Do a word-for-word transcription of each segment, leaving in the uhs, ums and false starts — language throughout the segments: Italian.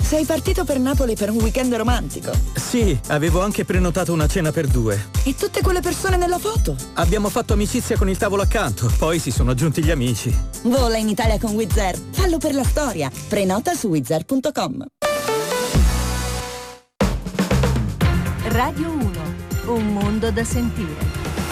sei partito per Napoli per un weekend romantico? Sì, avevo anche prenotato una cena per due. E tutte quelle persone nella foto? Abbiamo fatto amicizia con il tavolo accanto, poi si sono aggiunti gli amici. Vola in Italia con Wizz Air. Fallo per la storia. Prenota su wizz air punto com. Radio uno, un mondo da sentire.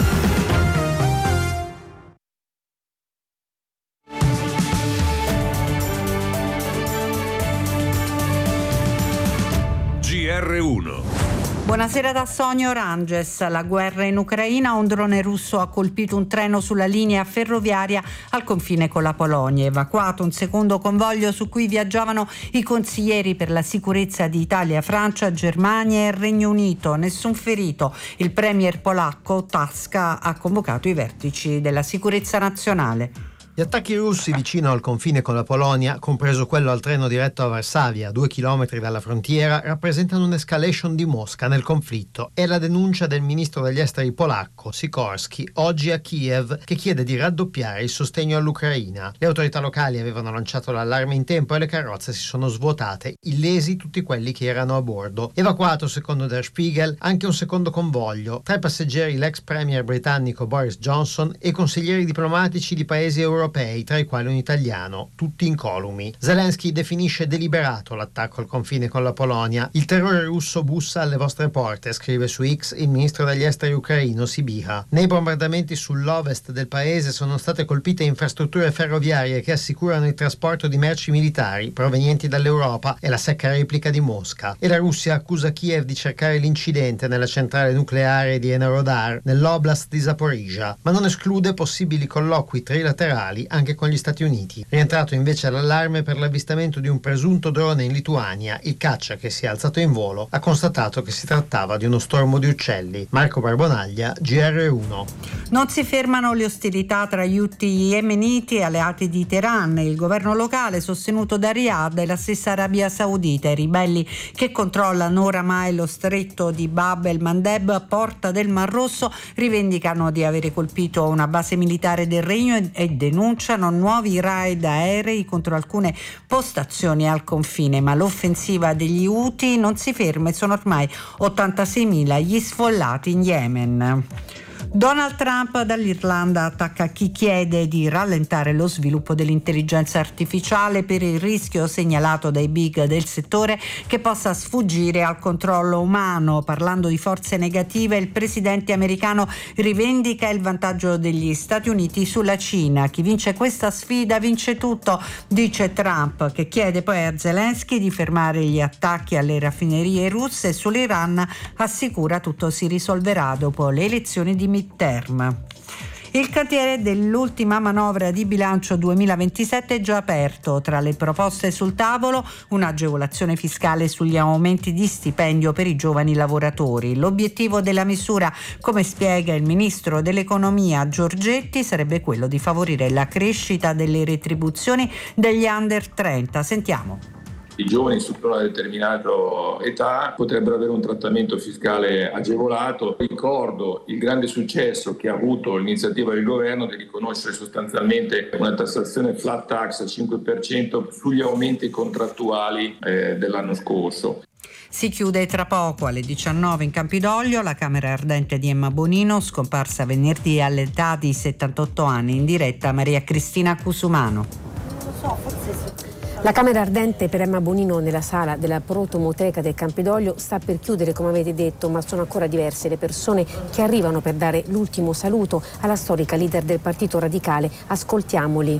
G R uno. Buonasera da Sonia Oranges. La guerra in Ucraina, un drone russo ha colpito un treno sulla linea ferroviaria al confine con la Polonia. Evacuato un secondo convoglio su cui viaggiavano i consiglieri per la sicurezza di Italia, Francia, Germania e Regno Unito. Nessun ferito. Il premier polacco Tusk ha convocato i vertici della sicurezza nazionale. Gli attacchi russi vicino al confine con la Polonia, compreso quello al treno diretto a Varsavia, a due chilometri dalla frontiera, rappresentano un'escalation di Mosca nel conflitto. È la denuncia del ministro degli esteri polacco, Sikorski, oggi a Kiev, che chiede di raddoppiare il sostegno all'Ucraina. Le autorità locali avevano lanciato l'allarme in tempo e le carrozze si sono svuotate, illesi tutti quelli che erano a bordo. Evacuato, secondo Der Spiegel, anche un secondo convoglio. Tra i passeggeri l'ex premier britannico Boris Johnson e consiglieri diplomatici di paesi europei, tra i quali un italiano, tutti incolumi. Zelensky definisce deliberato l'attacco al confine con la Polonia. Il terrore russo bussa alle vostre porte, scrive su X il ministro degli esteri ucraino Sibiha. Nei bombardamenti sull'ovest del paese sono state colpite infrastrutture ferroviarie che assicurano il trasporto di merci militari provenienti dall'Europa e la secca replica di Mosca. E la Russia accusa Kiev di cercare l'incidente nella centrale nucleare di Enerhodar, nell'oblast di Zaporizhia, ma non esclude possibili colloqui trilaterali anche con gli Stati Uniti. Rientrato invece l'allarme per l'avvistamento di un presunto drone in Lituania, il caccia, che si è alzato in volo, ha constatato che si trattava di uno stormo di uccelli. Marco Barbonaglia, G R uno. Non si fermano le ostilità tra gli Houthi yemeniti e alleati di Teheran. Il governo locale, sostenuto da Riyadh, e la stessa Arabia Saudita. I ribelli che controllano oramai lo stretto di Bab el-Mandeb, a porta del Mar Rosso, rivendicano di avere colpito una base militare del Regno e, e denunciano nuovi raid aerei contro alcune postazioni al confine, ma l'offensiva degli Houthi non si ferma e sono ormai ottantaseimila gli sfollati in Yemen. Donald Trump dall'Irlanda attacca chi chiede di rallentare lo sviluppo dell'intelligenza artificiale per il rischio segnalato dai big del settore che possa sfuggire al controllo umano. Parlando di forze negative, il presidente americano rivendica il vantaggio degli Stati Uniti sulla Cina. Chi vince questa sfida vince tutto, dice Trump, che chiede poi a Zelensky di fermare gli attacchi alle raffinerie russe. Sull'Iran assicura tutto si risolverà dopo le elezioni di midterm. Il cantiere dell'ultima manovra di bilancio duemilaventisette è già aperto. Tra le proposte sul tavolo, un'agevolazione fiscale sugli aumenti di stipendio per i giovani lavoratori. L'obiettivo della misura, come spiega il ministro dell'economia Giorgetti, sarebbe quello di favorire la crescita delle retribuzioni degli under trenta. Sentiamo. I giovani sotto una determinata età potrebbero avere un trattamento fiscale agevolato. Ricordo il grande successo che ha avuto l'iniziativa del governo di riconoscere sostanzialmente una tassazione flat tax al cinque per cento sugli aumenti contrattuali eh, dell'anno scorso. Si chiude tra poco alle diciannove in Campidoglio la Camera Ardente di Emma Bonino, scomparsa venerdì all'età di settantotto anni. In diretta Maria Cristina Cusumano. Non lo so, forse sì. La Camera Ardente per Emma Bonino nella sala della Protomoteca del Campidoglio sta per chiudere, come avete detto, ma sono ancora diverse le persone che arrivano per dare l'ultimo saluto alla storica leader del Partito Radicale. Ascoltiamoli.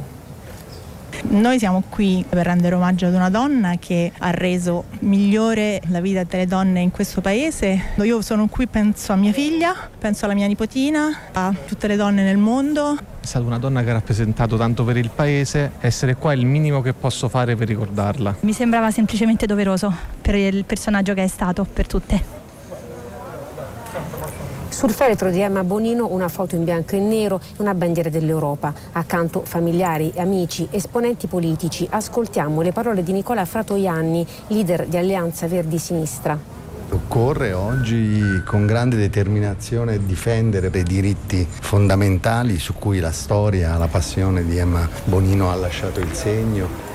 Noi siamo qui per rendere omaggio ad una donna che ha reso migliore la vita delle donne in questo paese. Io sono qui, penso a mia figlia, penso alla mia nipotina, a tutte le donne nel mondo. È stata una donna che ha rappresentato tanto per il paese, essere qua è il minimo che posso fare per ricordarla. Mi sembrava semplicemente doveroso per il personaggio che è stato per tutte. Sul feretro di Emma Bonino una foto in bianco e nero e una bandiera dell'Europa. Accanto familiari, amici, esponenti politici. Ascoltiamo le parole di Nicola Fratoianni, leader di Alleanza Verdi Sinistra. Occorre oggi con grande determinazione difendere dei diritti fondamentali su cui la storia, la passione di Emma Bonino ha lasciato il segno.